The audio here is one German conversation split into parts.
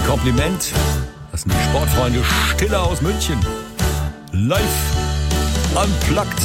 Kompliment. Das sind die Sportfreunde Stiller aus München. Live unplugged.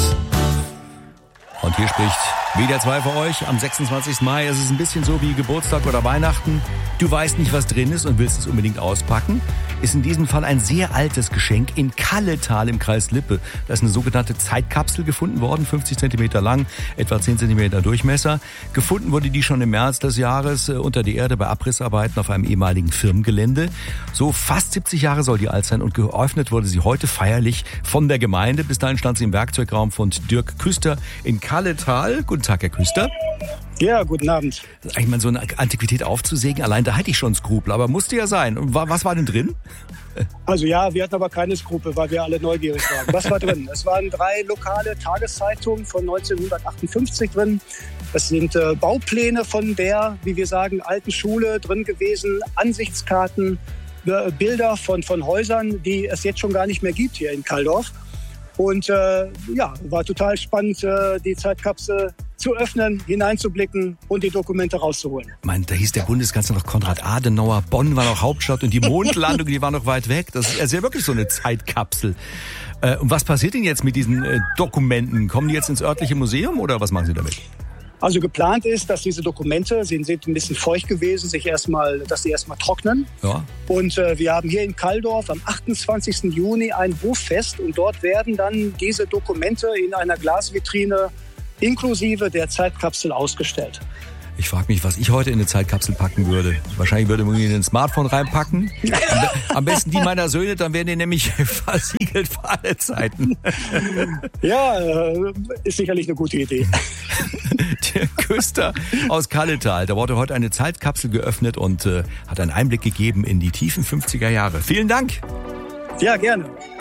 Und hier spricht WDR2 für euch am 26. Mai. Es ist ein bisschen so wie Geburtstag oder Weihnachten. Du weißt nicht, was drin ist und willst es unbedingt auspacken. Ist in diesem Fall ein sehr altes Geschenk in Kalletal im Kreis Lippe. Da ist eine sogenannte Zeitkapsel gefunden worden, 50 Zentimeter lang, etwa 10 Zentimeter Durchmesser. Gefunden wurde die schon im März des Jahres unter der Erde bei Abrissarbeiten auf einem ehemaligen Firmengelände. So fast 70 Jahre soll die alt sein und geöffnet wurde sie heute feierlich von der Gemeinde. Bis dahin stand sie im Werkzeugraum von Dirk Küster in Kalletal. Guten Tag, Herr Küster. Ja, guten Abend. Eigentlich mal so eine Antiquität aufzusägen, allein da hatte ich schon Skrupel, aber musste ja sein. Und was war denn drin? Also ja, wir hatten aber keine Skrupel, weil wir alle neugierig waren. Was war drin? Es waren 3 lokale Tageszeitungen von 1958 drin. Es sind Baupläne von der, wie wir sagen, alten Schule drin gewesen, Ansichtskarten, Bilder von Häusern, die es jetzt schon gar nicht mehr gibt hier in Kalldorf. Und war total spannend, die Zeitkapsel zu öffnen, hineinzublicken und die Dokumente rauszuholen. Ich meine, da hieß der Bundeskanzler noch Konrad Adenauer, Bonn war noch Hauptstadt und die Mondlandung, die war noch weit weg. Das ist ja wirklich so eine Zeitkapsel. Und was passiert denn jetzt mit diesen Dokumenten? Kommen die jetzt ins örtliche Museum oder was machen Sie damit? Also geplant ist, dass diese Dokumente, sie sind ein bisschen feucht gewesen, dass sie erstmal trocknen. Ja. Und wir haben hier in Kalldorf am 28. Juni ein Hoffest und dort werden dann diese Dokumente in einer Glasvitrine inklusive der Zeitkapsel ausgestellt. Ich frage mich, was ich heute in eine Zeitkapsel packen würde. Wahrscheinlich würde man in ein Smartphone reinpacken. Am besten die meiner Söhne, dann werden die nämlich versiegelt für alle Zeiten. Ja, ist sicherlich eine gute Idee. Der Küster aus Kalletal, da wurde heute eine Zeitkapsel geöffnet und hat einen Einblick gegeben in die tiefen 50er Jahre. Vielen Dank. Ja, gerne.